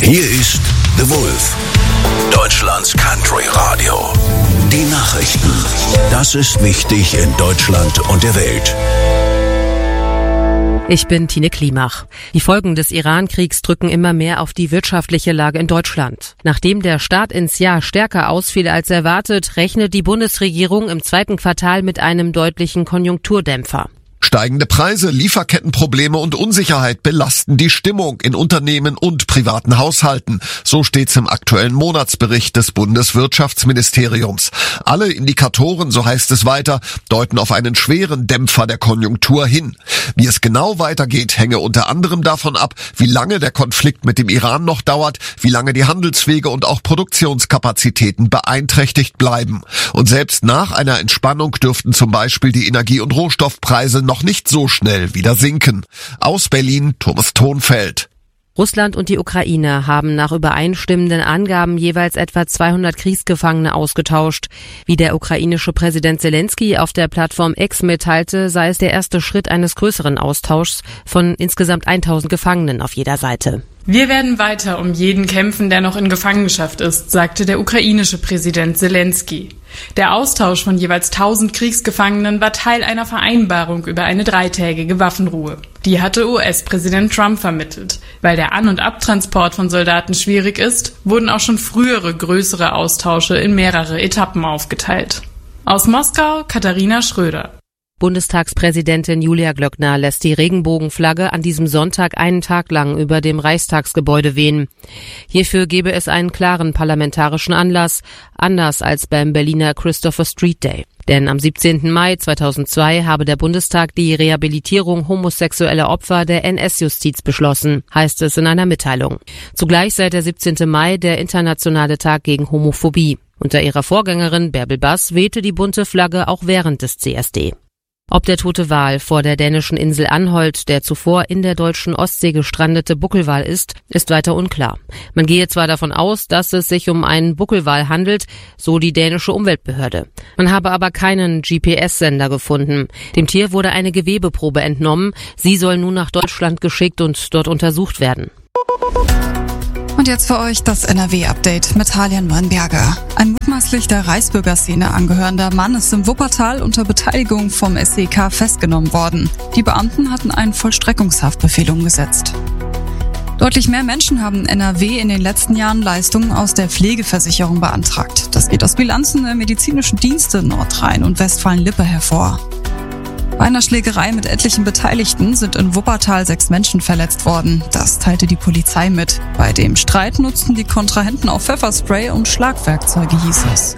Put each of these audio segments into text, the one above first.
Hier ist The Wolf, Deutschlands Country Radio. Die Nachrichten. Das ist wichtig in Deutschland und der Welt. Ich bin Tine Klimach. Die Folgen des Iran-Kriegs drücken immer mehr auf die wirtschaftliche Lage in Deutschland. Nachdem der Start ins Jahr stärker ausfiel als erwartet, rechnet die Bundesregierung im zweiten Quartal mit einem deutlichen Konjunkturdämpfer. Steigende Preise, Lieferkettenprobleme und Unsicherheit belasten die Stimmung in Unternehmen und privaten Haushalten. So steht's im aktuellen Monatsbericht des Bundeswirtschaftsministeriums. Alle Indikatoren, so heißt es weiter, deuten auf einen schweren Dämpfer der Konjunktur hin. Wie es genau weitergeht, hänge unter anderem davon ab, wie lange der Konflikt mit dem Iran noch dauert, wie lange die Handelswege und auch Produktionskapazitäten beeinträchtigt bleiben. Und selbst nach einer Entspannung dürften zum Beispiel die Energie- und Rohstoffpreise noch nicht so schnell wieder sinken. Aus Berlin, Thomas Thonfeld. Russland und die Ukraine haben nach übereinstimmenden Angaben jeweils etwa 200 Kriegsgefangene ausgetauscht. Wie der ukrainische Präsident Zelensky auf der Plattform X mitteilte, sei es der erste Schritt eines größeren Austauschs von insgesamt 1000 Gefangenen auf jeder Seite. Wir werden weiter um jeden kämpfen, der noch in Gefangenschaft ist, sagte der ukrainische Präsident Zelensky. Der Austausch von jeweils 1000 Kriegsgefangenen war Teil einer Vereinbarung über eine 3-tägige Waffenruhe. Die hatte US-Präsident Trump vermittelt. Weil der An- und Abtransport von Soldaten schwierig ist, wurden auch schon frühere größere Austausche in mehrere Etappen aufgeteilt. Aus Moskau, Katharina Schröder. Bundestagspräsidentin Julia Glöckner lässt die Regenbogenflagge an diesem Sonntag einen Tag lang über dem Reichstagsgebäude wehen. Hierfür gebe es einen klaren parlamentarischen Anlass, anders als beim Berliner Christopher Street Day. Denn am 17. Mai 2002 habe der Bundestag die Rehabilitierung homosexueller Opfer der NS-Justiz beschlossen, heißt es in einer Mitteilung. Zugleich sei der 17. Mai der internationale Tag gegen Homophobie. Unter ihrer Vorgängerin Bärbel Bass wehte die bunte Flagge auch während des CSD. Ob der tote Wal vor der dänischen Insel Anholt der zuvor in der deutschen Ostsee gestrandete Buckelwal ist weiter unklar. Man gehe zwar davon aus, dass es sich um einen Buckelwal handelt, so die dänische Umweltbehörde. Man habe aber keinen GPS-Sender gefunden. Dem Tier wurde eine Gewebeprobe entnommen. Sie soll nun nach Deutschland geschickt und dort untersucht werden. Und jetzt für euch das NRW-Update mit Halian Weinberger. Ein mutmaßlich der Reichsbürgerszene angehörender Mann ist im Wuppertal unter Beteiligung vom SEK festgenommen worden. Die Beamten hatten einen Vollstreckungshaftbefehl umgesetzt. Deutlich mehr Menschen haben in NRW in den letzten Jahren Leistungen aus der Pflegeversicherung beantragt. Das geht aus Bilanzen der medizinischen Dienste Nordrhein- und Westfalen-Lippe hervor. Bei einer Schlägerei mit etlichen Beteiligten sind in Wuppertal 6 Menschen verletzt worden. Das teilte die Polizei mit. Bei dem Streit nutzten die Kontrahenten auch Pfefferspray und Schlagwerkzeuge, hieß es.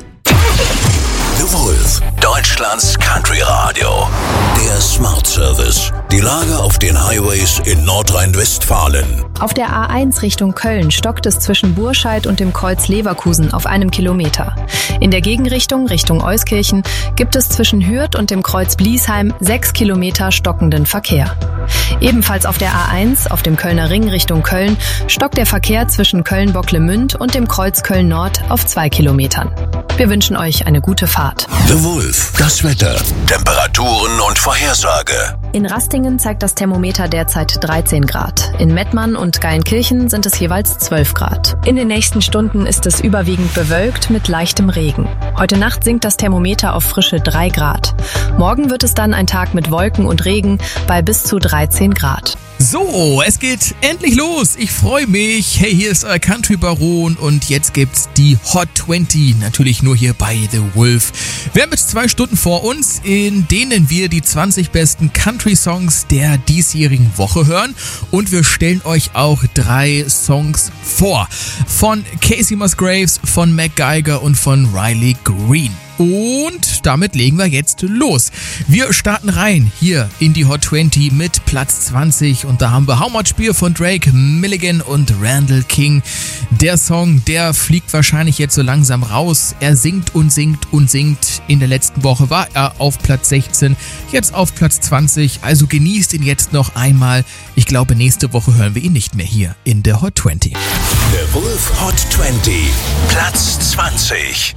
The Wolf, Deutschlands Country Radio. Der Smart Service. Die Lage auf den Highways in Nordrhein-Westfalen. Auf der A1 Richtung Köln stockt es zwischen Burscheid und dem Kreuz Leverkusen auf 1 Kilometer. In der Gegenrichtung Richtung Euskirchen gibt es zwischen Hürth und dem Kreuz Bliesheim 6 Kilometer stockenden Verkehr. Ebenfalls auf der A1 auf dem Kölner Ring Richtung Köln stockt der Verkehr zwischen Köln-Bocklemünd und dem Kreuz Köln-Nord auf 2 Kilometern. Wir wünschen euch eine gute Fahrt. The Wolf, das Wetter, Temperaturen und Vorhersage. In Rastingen zeigt das Thermometer derzeit 13 Grad. In Mettmann und Geilenkirchen sind es jeweils 12 Grad. In den nächsten Stunden ist es überwiegend bewölkt mit leichtem Regen. Heute Nacht sinkt das Thermometer auf frische 3 Grad. Morgen wird es dann ein Tag mit Wolken und Regen bei bis zu 13 Grad. So, es geht endlich los. Ich freue mich. Hey, hier ist euer Country Baron und jetzt gibt's die Hot 20. Natürlich nur hier bei The Wolf. Wir haben jetzt 2 Stunden vor uns, in denen wir die 20 besten Country-Songs der diesjährigen Woche hören. Und wir stellen euch auch 3 Songs vor. Von Casey Musgraves, von MacGyver und von Riley Green. Und damit legen wir jetzt los. Wir starten rein hier in die Hot 20 mit Platz 20 und da haben wir How Much Beer von Drake, Milligan und Randall King. Der Song, der fliegt wahrscheinlich jetzt so langsam raus. Er singt und singt und singt. In der letzten Woche war er auf Platz 16, jetzt auf Platz 20. Also genießt ihn jetzt noch einmal. Ich glaube, nächste Woche hören wir ihn nicht mehr hier in der Hot 20. The Wolf Hot 20, Platz 20.